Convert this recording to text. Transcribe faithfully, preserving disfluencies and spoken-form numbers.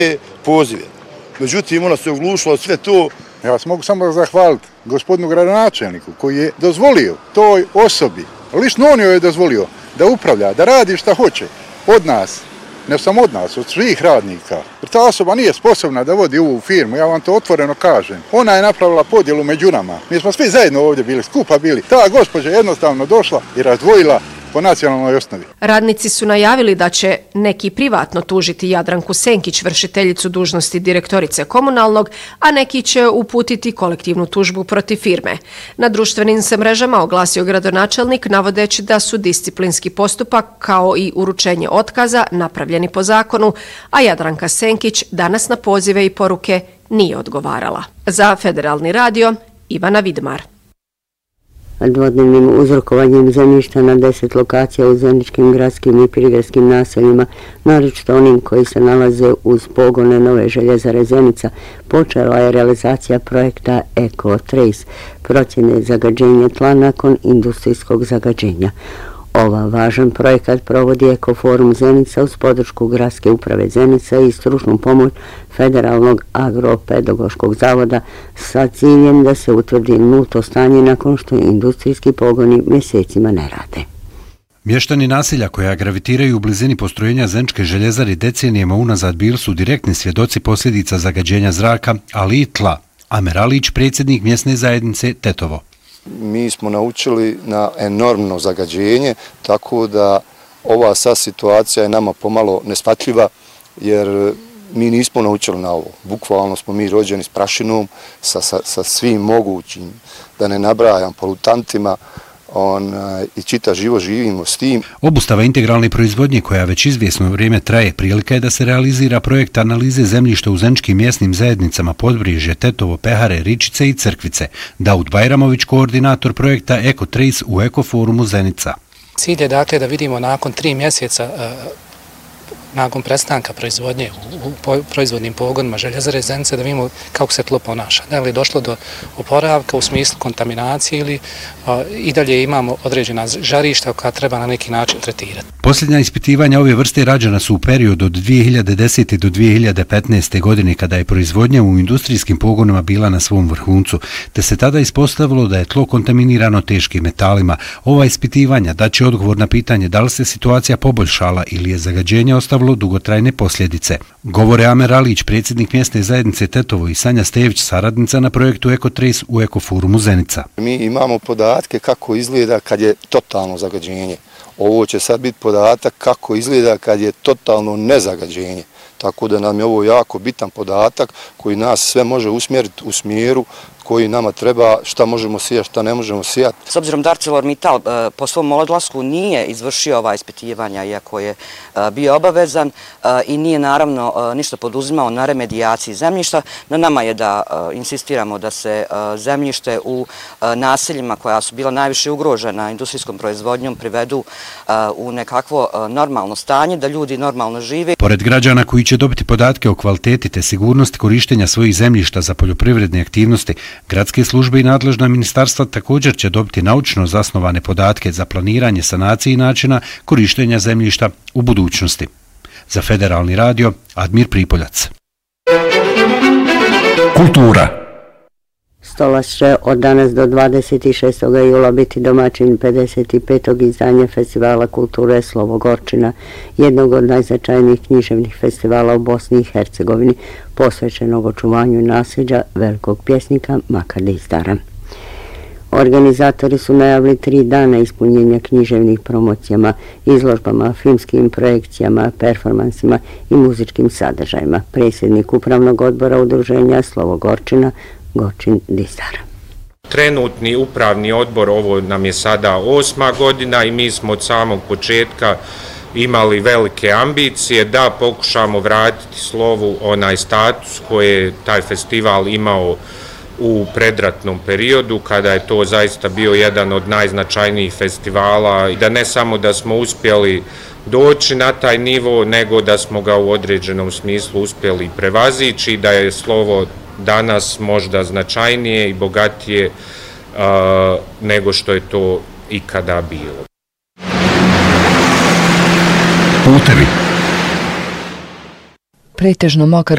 pozive. Međutim, ona se oglušila sve to. Ja vas mogu samo zahvaliti gospodinu gradonačelniku koji je dozvolio toj osobi, lično on joj je dozvolio da upravlja, da radi šta hoće od nas, ne samo od nas, od svih radnika. Jer ta osoba nije sposobna da vodi ovu firmu, ja vam to otvoreno kažem. Ona je napravila podjelu među nama. Mi smo svi zajedno ovdje bili, skupa bili. Ta gospođa je jednostavno došla i razdvojila po nacionalnoj osnovi. Radnici su najavili da će neki privatno tužiti Jadranku Senkić, vršiteljicu dužnosti direktorice komunalnog, a neki će uputiti kolektivnu tužbu protiv firme. Na društvenim se mrežama oglasio gradonačelnik navodeći da su disciplinski postupak kao i uručenje otkaza napravljeni po zakonu, a Jadranka Senkić danas na pozive i poruke nije odgovarala. Za Federalni radio, Ivana Vidmar. Dvodnevnim uzrokovanjem zemljišta na deset lokacija u zeničkim gradskim i prigradskim naseljima, naročito onim koji se nalaze uz pogone nove željezare Zenica, počela je realizacija projekta Eko Trace, procjene zagađenja tla nakon industrijskog zagađenja. Ova važan projekat provodi Ekoforum Zenica uz podršku Gradske uprave Zenica i stručnu pomoć Federalnog agropedagoškog zavoda sa ciljem da se utvrdi nulto stanje nakon što industrijski pogoni mjesecima ne rade. Mještani naselja koja gravitiraju u blizini postrojenja Zeničke željezare decenijama unazad bili su direktni svjedoci posljedica zagađenja zraka, ali i tla. Amer Alić, predsjednik mjesne zajednice Tetovo. Mi smo naučili na enormno zagađenje, tako da ova sad situacija je nama pomalo neshvatljiva, jer mi nismo naučili na ovo. Bukvalno smo mi rođeni s prašinom, sa, sa, sa svim mogućim, da ne nabrajam, polutantima, On, i čita živo živimo s tim. Obustava integralne proizvodnje koja već izvjesno vrijeme traje, prilika je da se realizira projekt analize zemljišta u zeničkim mjesnim zajednicama Podbrižje, Tetovo, Pehare, Ričice i Crkvice. Daud Bajramović, koordinator projekta Eko Trace u Ekoforumu Zenica. Cilj je dakle da vidimo nakon tri mjeseca nakon prestanka proizvodnje u proizvodnim pogonima željezare Zenice da vidimo kako se tlo ponaša. Da li je došlo do oporavka u smislu kontaminacije ili a, i dalje imamo određena žarišta koja treba na neki način tretirati. Posljednja ispitivanja ove vrste rađena su u periodu od dvije hiljade desete. do dvije hiljade petnaeste. godine kada je proizvodnja u industrijskim pogonima bila na svom vrhuncu, te se tada ispostavilo da je tlo kontaminirano teškim metalima. Ova ispitivanja daće odgovor na pitanje da li se situacija poboljšala ili je zagađenje ostavilo dugotrajne posljedice. Govore Amer Alić, predsjednik mjesne zajednice Tetovo, i Sanja Stević, saradnica na projektu Eko Trace u Ekoforumu Zenica. Mi imamo podatke kako izgleda kad je totalno zagađenje. Ovo će sad biti podatak kako izgleda kad je totalno nezagađenje. Tako da nam je ovo jako bitan podatak koji nas sve može usmjeriti u smjeru koji nama treba, šta možemo sijati, šta ne možemo sijati. S obzirom da ArcelorMittal po svom odlasku nije izvršio ova ispitivanja, iako je bio obavezan i nije naravno ništa poduzimao na remedijaciji zemljišta, na nama je da insistiramo da se zemljište u naseljima koja su bila najviše ugrožena industrijskom proizvodnjom privedu u nekakvo normalno stanje, da ljudi normalno žive. Pored građana koji će dobiti podatke o kvaliteti te sigurnosti korištenja svojih zemljišta za poljoprivredne aktivnosti, gradske službe i nadležna ministarstva također će dobiti naučno zasnovane podatke za planiranje sanacije i načina korištenja zemljišta u budućnosti. Za Federalni radio, Admir Pripoljac. Kultura. Stolac će od danas do dvadeset šestog jula biti domaćin pedeset petog izdanja Festivala kulture Slovo Gorčina, jednog od najznačajnijih književnih festivala u Bosni i Hercegovini, posvećenog očuvanju nasljeđa velikog pjesnika Maka Dizdara. Organizatori su najavili tri dana ispunjenja književnih promocijama, izložbama, filmskim projekcijama, performansima i muzičkim sadržajima. Predsjednik upravnog odbora udruženja Slovo Gorčina, Gorčin Dizdar. Trenutni upravni odbor, ovo nam je sada osma godina i mi smo od samog početka imali velike ambicije da pokušamo vratiti Slovu onaj status koji je taj festival imao u predratnom periodu, kada je to zaista bio jedan od najznačajnijih festivala, i da ne samo da smo uspjeli doći na taj nivo, nego da smo ga u određenom smislu uspjeli prevazići, da je Slovo danas možda značajnije i bogatije uh, nego što je to ikada bilo. Putevi. Pretežno mokar